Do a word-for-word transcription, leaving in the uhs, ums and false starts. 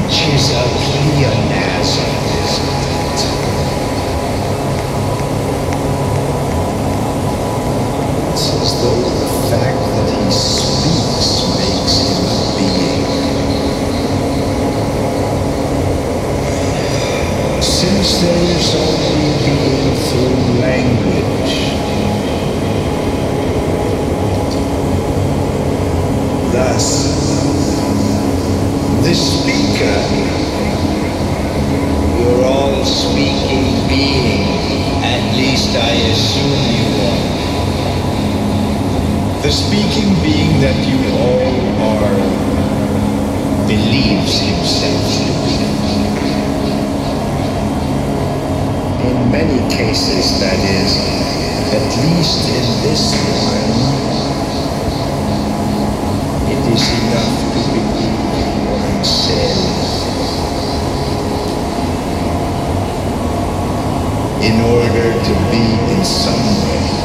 which is a pleonasm, isn't it? It's as though the fact that he speaks makes him a being. Since there is only being through language, thus, the speaker, you're all speaking being, at least I assume you are. The speaking being that you all are believes himself to be. In many cases, that is, at least in this one, it is enough to believe oneself in order to be in some way